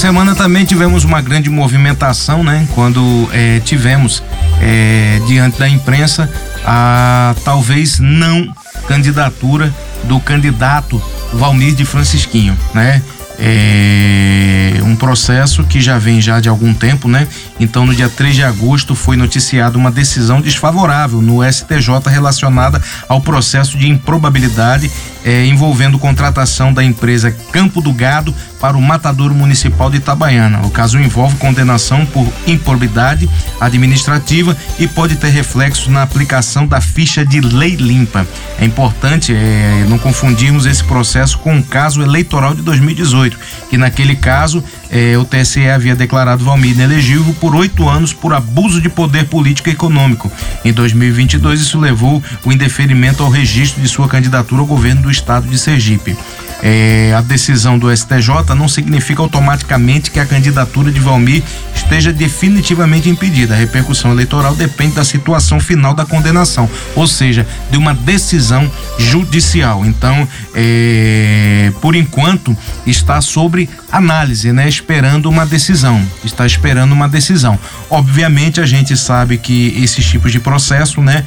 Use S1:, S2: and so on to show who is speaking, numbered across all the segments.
S1: semana também tivemos uma grande movimentação, né? Quando tivemos diante da imprensa a talvez não candidatura do candidato Valmir de Francisquinho, né? Um processo que já vem de algum tempo, né? Então, no dia 3 de agosto foi noticiada uma decisão desfavorável no STJ relacionada ao processo de improbabilidade envolvendo contratação da empresa Campo do Gado para o Matadouro Municipal de Itabaiana. O caso envolve condenação por improbidade administrativa e pode ter reflexos na aplicação da ficha de lei limpa. É importante não confundirmos esse processo com o caso eleitoral de 2018, que naquele caso o TSE havia declarado Valmir inelegível por 8 anos por abuso de poder político e econômico. Em 2022, isso levou o indeferimento ao registro de sua candidatura ao governo do estado de Sergipe. A decisão do STJ não significa automaticamente que a candidatura de Valmir esteja definitivamente impedida. A repercussão eleitoral depende da situação final da condenação, ou seja, de uma decisão judicial. Então, por enquanto, está sobre análise, né? Está esperando uma decisão. Obviamente, a gente sabe que esses tipos de processo, né?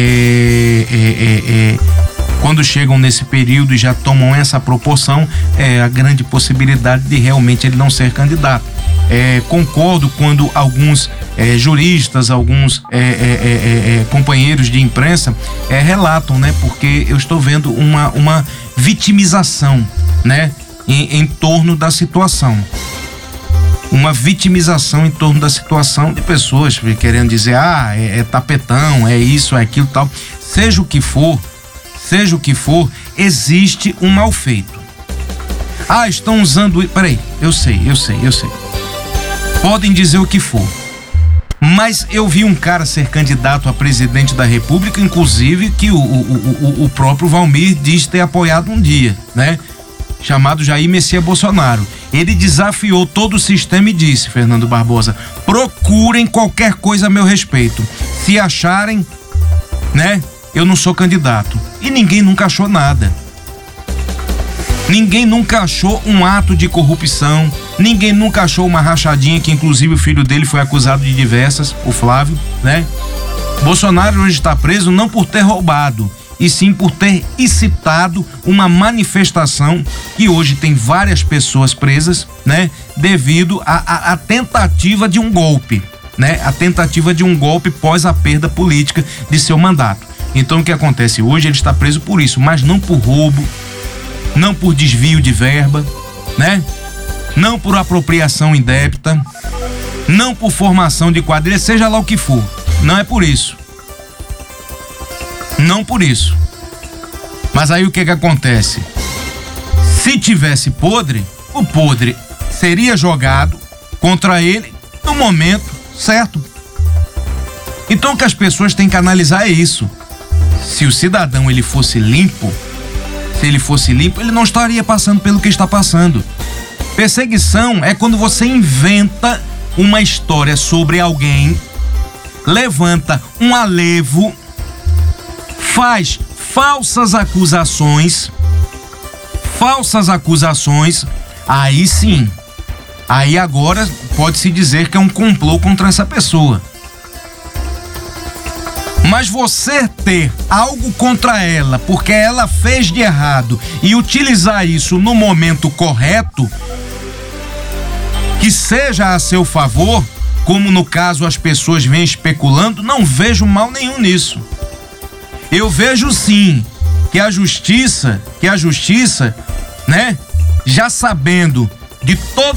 S1: Quando chegam nesse período e já tomam essa proporção, a grande possibilidade de realmente ele não ser candidato. Concordo quando alguns juristas, alguns companheiros de imprensa relatam, né? Porque eu estou vendo uma vitimização, né? Em torno da situação. Uma vitimização em torno da situação de pessoas querendo dizer, é tapetão, é isso, é aquilo, tal. Seja o que for, existe um mal feito. Estão usando... Peraí, eu sei. Podem dizer o que for. Mas eu vi um cara ser candidato a presidente da República, inclusive, que o próprio Valmir diz ter apoiado um dia, né? Chamado Jair Messias Bolsonaro. Ele desafiou todo o sistema e disse, Fernando Barbosa, procurem qualquer coisa a meu respeito. Se acharem, né? Eu não sou candidato. E ninguém nunca achou nada. Ninguém nunca achou um ato de corrupção. Ninguém nunca achou uma rachadinha, que inclusive o filho dele foi acusado de diversas, o Flávio, né? Bolsonaro hoje está preso não por ter roubado, e sim por ter incitado uma manifestação que hoje tem várias pessoas presas, né? Devido à tentativa de um golpe, né? A tentativa de um golpe pós a perda política de seu mandato. Então o que acontece hoje? Ele está preso por isso, mas não por roubo, não por desvio de verba, né? Não por apropriação indébita, não por formação de quadrilha, seja lá o que for. Não é por isso. Não por isso. Mas aí o que acontece? Se tivesse podre, o podre seria jogado contra ele no momento certo. Então o que as pessoas têm que analisar é isso. Se o cidadão ele fosse limpo, ele não estaria passando pelo que está passando. Perseguição é quando você inventa uma história sobre alguém, levanta um alevo, faz falsas acusações, aí sim, aí agora pode-se dizer que é um complô contra essa pessoa. Mas você ter algo contra ela porque ela fez de errado e utilizar isso no momento correto, que seja a seu favor, como no caso as pessoas vêm especulando, não vejo mal nenhum nisso. Eu vejo sim que a justiça, né, já sabendo de todo